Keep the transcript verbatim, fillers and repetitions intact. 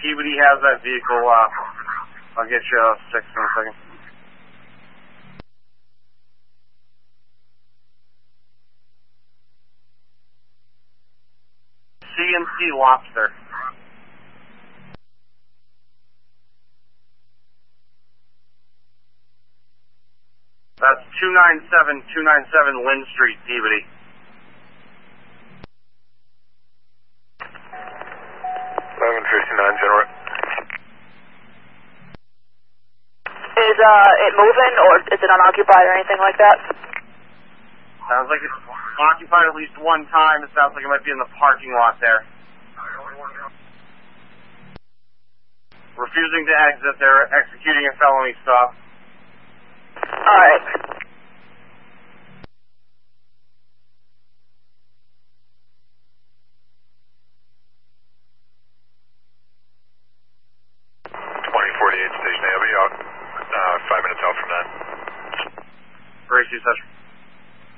Peabody has that vehicle. Uh, I'll get you a six in a second. C and C Lobster. That's two nine seven, two nine seven Lynn Street, Peabody. eleven fifty-nine, General. Is uh, it moving, or is it unoccupied or anything like that? Sounds like it's occupied at least one time. It sounds like it might be in the parking lot there. Refusing to exit, they're executing a felony stop. Alright. twenty forty-eight Station Abbey, out uh, five minutes out from that. Gracie, Session.